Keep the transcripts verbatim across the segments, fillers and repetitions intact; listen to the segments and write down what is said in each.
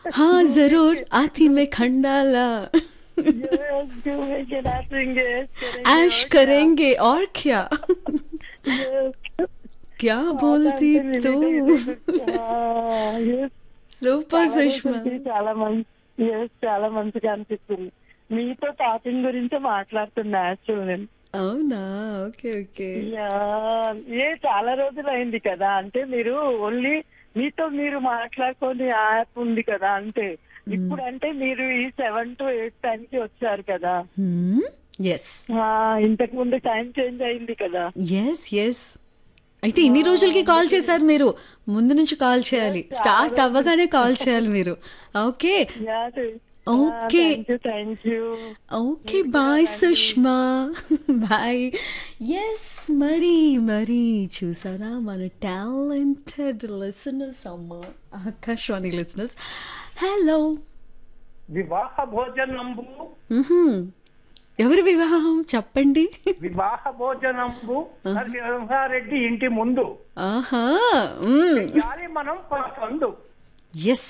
हाँ जरूर घूमेंगे आती मैं घूमेंगे खंडाला यस घूमेंगे नाचेंगे ऐश करेंगे ऐश और क्या करेंगे और क्या यस क्या పాట बोलती అంటే तू రిలేట్ ఇదే గుర్తు ఎస్ సూపర్ చాలా సుష్మా రోజులకి చాలా మంచి ఎస్ చాలా మంచిగా అనిపిస్తుంది మీతో టాపింగ్ గురించి మాట్లాడుతున్నా యాక్చువల్ నేను అవునా ఓకే ఓకే యా ఏ చాలా రోజులు అయింది కదా అంటే మీరు ఓన్లీ మీతో మీరు మాట్లాడుకొని యాప్ ఉంది కదా అంటే ఇప్పుడు అంటే మీరు ఈ సెవెన్ టు ఎయిట్ టైం కి వచ్చారు కదా ఎస్ ఆ, ఇంతకు ముందు టైం చేంజ్ అయింది కదా ఎస్ ఎస్ అయితే ఆ, ఇన్ని రోజులకి కాల్ అందుకే చేశారు మీరు ముందు నుంచి కాల్ చేయాలి yes, చాలా స్టార్ట్ రోజులు అవ్వగానే కాల్ చేయాలి మీరు okay yeah okay thank you thank you okay మీరు కూడా బాయ్ రండి సుష్మా బాయ్ ఎస్ మరి మరి చూసారా మన టాలెంటెడ్ లిసనర్స్ అమ్మ ఆకాశవాణి లిసనర్స్ హలో వివాహ భోజనంబు ఎవరి వివాహం చెప్పండి వివాహ భోజనంబు నరసింహారెడ్డి ఇంటి ముందు ఆహా చెయ్యాలి మనం పసందు ఎస్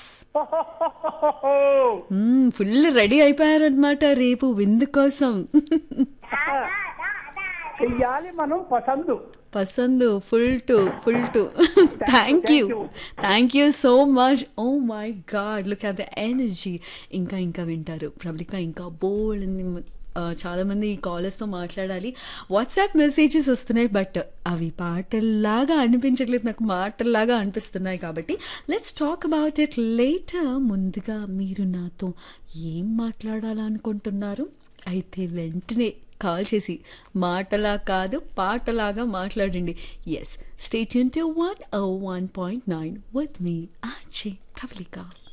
ఫుల్ రెడీ అయిపోయారనమాట రేపు విందు కోసం చెయ్యాలి మనం పసందు పసందు full to full to thank you thank you thank you so much oh my God look at the energy ఇంకా ఇంకా వింటారు ప్రబలిక ఇంకా బోల్డ్ చాలామంది ఈ కాలర్స్తో మాట్లాడాలి వాట్సాప్ మెసేజెస్ వస్తున్నాయి బట్ అవి పాటల్లాగా అనిపించట్లేదు నాకు మాటల్లాగా అనిపిస్తున్నాయి కాబట్టి let's talk about it later ముందుగా మీరు నాతో ఏం మాట్లాడాలనుకుంటున్నారు అయితే వెంటనే కాల్ చేసి మాటలా కాదు పాటలాగా మాట్లాడండి yes stay tune to one oh one point nine with me RJ Pravalika